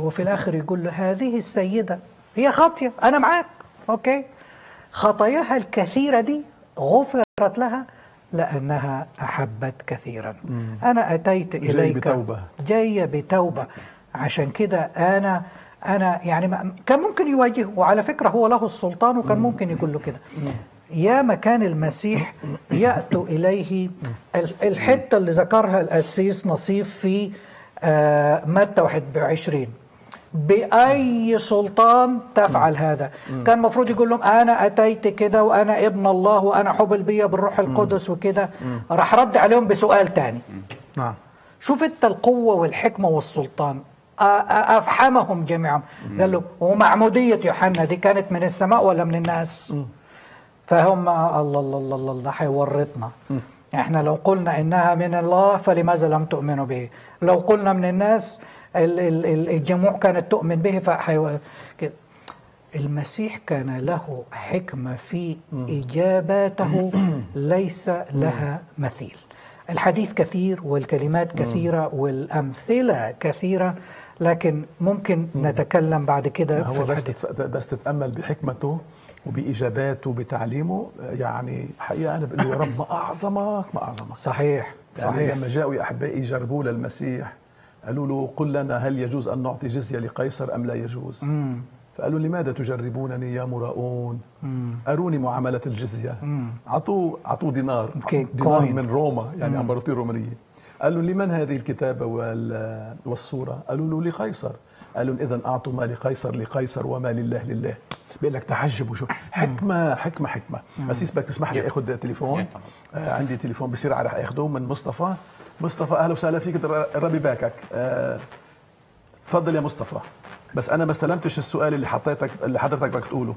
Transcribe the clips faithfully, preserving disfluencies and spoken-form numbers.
وفي الآخر يقول له هذه السيدة هي خاطية، أنا معاك أوكي، خطاياها الكثيرة دي غفرت لها لأنها أحبت كثيرا. مم. أنا أتيت جاي إليك بتوبة. جاي بتوبة. عشان كده أنا أنا يعني كان ممكن يواجهه، وعلى فكرة هو له السلطان وكان ممكن يقول له كده. يا مكان المسيح يأتوا إليه الحتة اللي ذكرها القسيس نصيف في متى واحد وعشرين، بأي سلطان تفعل هذا. كان المفروض يقول لهم أنا أتيت كده وأنا ابن الله وأنا حبل بي بالروح القدس وكده. راح رد عليهم بسؤال تاني. نعم. شوف انت القوة والحكمة والسلطان، أفحمهم جميعا. قال له ومعمودية يوحنا دي كانت من السماء ولا من الناس؟ فهم الله الله الله الله ده هيورطنا. احنا لو قلنا انها من الله فلماذا لم تؤمنوا به؟ لو قلنا من الناس الجموع كانت تؤمن به فحيو... المسيح كان له حكمة في إجاباته ليس لها مثيل. الحديث كثير والكلمات كثيرة والأمثلة كثيرة، لكن ممكن نتكلم بعد كده في الحديث. بس تتأمل بحكمته وبإجاباته وبتعليمه، يعني حقيقة أنا بقول له يا رب ما أعظمك ما أعظمك. صحيح صحيح. يعني لما جاءوا يا أحبائي يجربوه للمسيح قالوا له قل لنا هل يجوز أن نعطي جزية لقيصر أم لا يجوز؟ مم. فقالوا لماذا تجربونني يا مراؤون؟ مم. أروني معاملة الجزية. عطوا عطوا دينار دينار من روما، يعني أمبراطورية رومانية. قالوا لمن هذه الكتابة والصورة؟ قالوا له لقيصر. قالوا إذن أعطوا ما لقيصر لقيصر وما لله لله. بيقول لك تعجب وشو حكمة حكمة حكمة. أسيس بدك تسمح لي أخذ تليفون؟ آه عندي تليفون بسرعة رح أخذه من مصطفى. مصطفى أهلا وسهلا فيك، ربي باكك. آه تفضل يا مصطفى. بس أنا ما استلمتش السؤال اللي حطيتك اللي حضرتك بدك تقوله.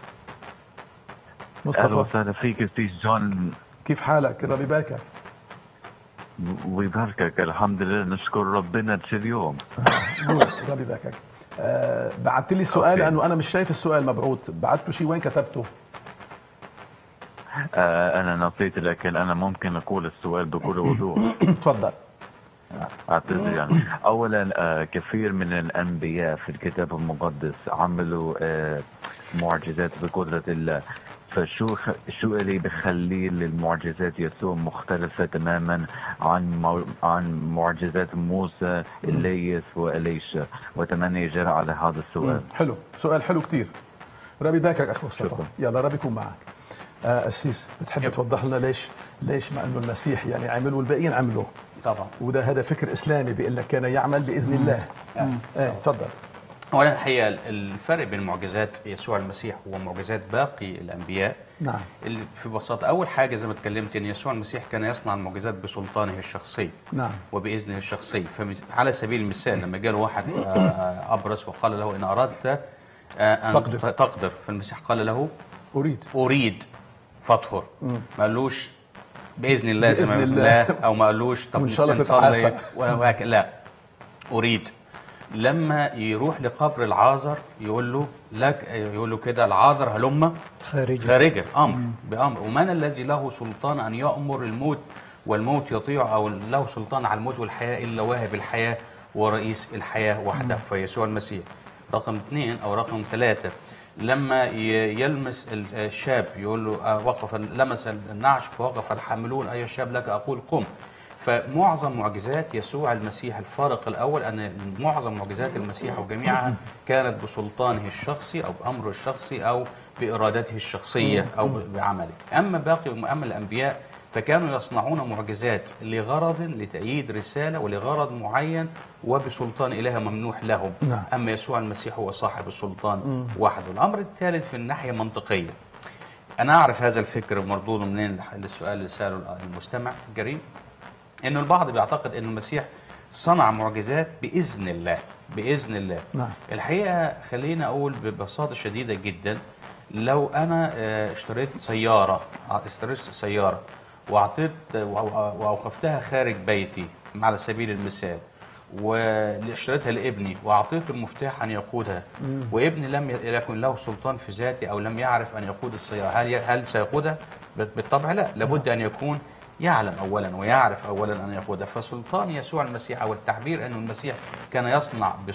مصطفى أهلا وسهلا فيك أستاذ جون، كيف حالك؟ ربي باكك. ويباركك. الحمد لله نشكر ربنا كل يوم. ربي باكك. آه بعثت لي السؤال لأنه أنا مش شايف السؤال مبعوث، بعثته شيء وين كتبته؟ آه أنا نسيت، لكن أنا ممكن أقول السؤال بكل وضوح. تفضل. أعتذر. يعني أولا آه كثير من الأنبياء في الكتاب المقدس عملوا آه معجزات بقدرة الله، فشو شو اللي بخلي للمعجزات يسوع مختلفة تماما عن مو... عن معجزات موسى إلياس وإليشا؟ وأتمنى إجابة على هذا السؤال. حلو، سؤال حلو كتير. ربي باكك أخو مصطفى. يلا ربي يكون معك. آه أسيس بتحب يب. توضح لنا ليش ليش مع إنه المسيح يعني عمل والباقيين عملوا؟ طبعا. وده هذا فكر إسلامي بيقول لك كان يعمل بإذن مم. الله. آه تفضل. أولا الحقيقة الفرق بين معجزات يسوع المسيح ومعجزات باقي الأنبياء، نعم، اللي في بساطة أول حاجة زي ما اتكلمت إن يسوع المسيح كان يصنع المعجزات بسلطانه الشخصي، نعم، وبإذنه الشخصي. فعلى سبيل المثال لما جاء واحد أبرص وقال له إن أردت أن تقدر, تقدر فالمسيح قال له أريد أريد فاطهر. ما قالوش بإذن الله زي ما الله، أو ما قالوش طب نصلي لا أريد. لما يروح لقبر العازر يقول له لك يقول له كده العازر هلم خارجا خارجا امر بامر. ومن الذي له سلطان ان يامر الموت والموت يطيع، او له سلطان على الموت والحياه الا واهب الحياه ورئيس الحياه وحده، فيسوع المسيح. رقم اثنين او رقم ثلاثه لما يلمس الشاب يقول له وقف لمس النعش فوقف الحاملون اي الشاب لك اقول قم. فمعظم معجزات يسوع المسيح الفارق الأول أن معظم معجزات المسيح وجميعها كانت بسلطانه الشخصي أو بأمره الشخصي أو بإرادته الشخصية أو بعمله. أما باقي أما الأنبياء فكانوا يصنعون معجزات لغرض لتأييد رسالة ولغرض معين وبسلطان إله ممنوح لهم. أما يسوع المسيح هو صاحب السلطان وحده. الأمر الثالث في الناحية المنطقية، أنا أعرف هذا الفكر مردود منين للسؤال اللي سأله المستمع الكريم، إنه البعض بيعتقد إن المسيح صنع معجزات بإذن الله بإذن الله. نعم. الحقيقة خلينا أقول ببساطة شديدة جدا، لو أنا اشتريت سيارة اشتريت سيارة وأعطيت وأوقفتها خارج بيتي على سبيل المثال، واشتريتها لابني وأعطيته المفتاح أن يقودها، وابني لم يكن له سلطان في ذاته أو لم يعرف أن يقود السيارة، هل هل سيقودها؟ بالطبع لا، لابد أن يكون يعلم أولا ويعرف أولا أن يقودها. فسلطان يسوع المسيح أو التعبير أنه المسيح كان يصنع